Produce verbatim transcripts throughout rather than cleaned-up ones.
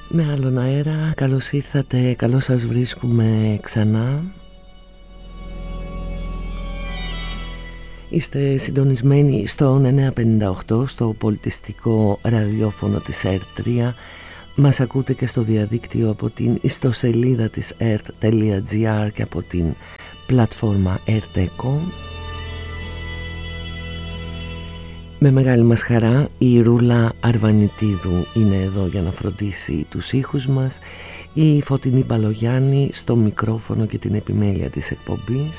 Με άλλον αέρα, καλώς ήρθατε, καλώς σας βρίσκουμε ξανά. Είστε συντονισμένοι στο εννιακόσια πενήντα οκτώ, στο πολιτιστικό ραδιόφωνο της ΕΡΤ τρία. Μας ακούτε και στο διαδίκτυο από την ιστοσελίδα της ερτ τελεία τζι άρ και από την πλατφόρμα ΕΡΤ-ΕΚΟ. Με μεγάλη μας χαρά η Ρούλα Αρβανιτίδου είναι εδώ για να φροντίσει τους ήχους μας, η Φωτεινή Μπαλογιάννη στο μικρόφωνο και την επιμέλεια της εκπομπής.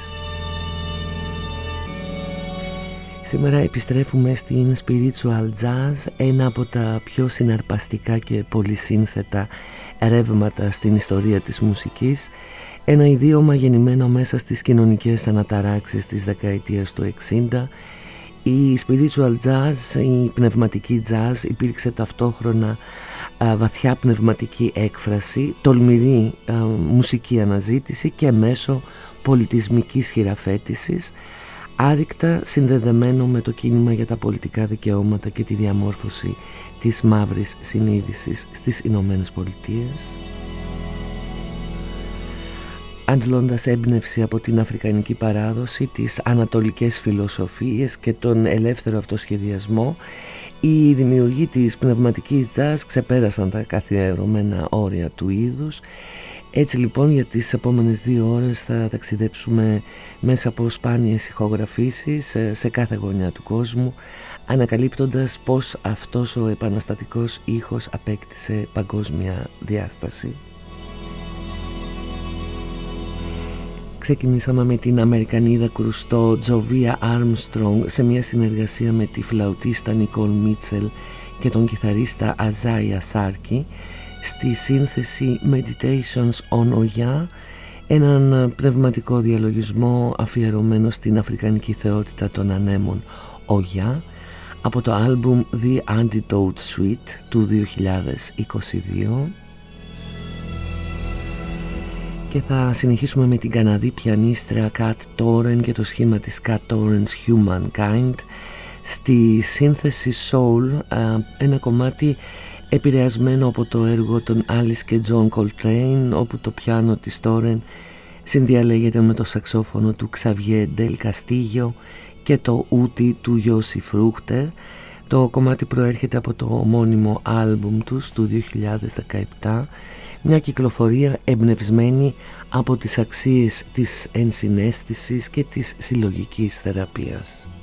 Σήμερα επιστρέφουμε στην Spiritual Jazz, ένα από τα πιο συναρπαστικά και πολυσύνθετα ρεύματα στην ιστορία της μουσικής, ένα ιδίωμα γεννημένο μέσα στις κοινωνικές αναταράξεις της δεκαετίας του εξήντα. Η spiritual jazz, η πνευματική jazz υπήρξε ταυτόχρονα α, βαθιά πνευματική έκφραση, τολμηρή α, μουσική αναζήτηση και μέσω πολιτισμικής χειραφέτησης, άρρηκτα συνδεδεμένο με το κίνημα για τα πολιτικά δικαιώματα και τη διαμόρφωση της μαύρης συνείδησης στις Ηνωμένες Πολιτείες. Αντλώντας έμπνευση από την αφρικανική παράδοση, τις ανατολικές φιλοσοφίες και τον ελεύθερο αυτοσχεδιασμό, οι δημιουργοί της πνευματικής jazz ξεπέρασαν τα καθιερωμένα όρια του είδους. Έτσι λοιπόν για τις επόμενες δύο ώρες θα ταξιδέψουμε μέσα από σπάνιες ηχογραφήσεις σε κάθε γωνιά του κόσμου, ανακαλύπτοντας πως αυτός ο επαναστατικός ήχος απέκτησε παγκόσμια διάσταση. Ξεκινήσαμε με την Αμερικανίδα κρουστό Τζοβία Άρμστρονγκ σε μια συνεργασία με τη φλαουτίστα Νικόλ Μίτσελ και τον κιθαρίστα Αζάια Σάρκι στη σύνθεση Meditations on Oya, έναν πνευματικό διαλογισμό αφιερωμένο στην αφρικανική θεότητα των ανέμων Oya, από το άλμπουμ The Antidote Suite του δύο χιλιάδες είκοσι δύο. Και θα συνεχίσουμε με την Καναδή πιανίστρια Kat Torren και το σχήμα της Kat Torren's Humankind στη σύνθεση Soul, ένα κομμάτι επηρεασμένο από το έργο των Alice και John Coltrane, όπου το πιάνο της Torren συνδιαλέγεται με το σαξόφωνο του Xavier Del Castillo και το ούτι του Yossi Fruchter. Το κομμάτι προέρχεται από το ομώνυμο άλμπουμ τους του δύο χιλιάδες δεκαεπτά, μια κυκλοφορία εμπνευσμένη από τις αξίες της ενσυναίσθησης και της συλλογικής θεραπείας.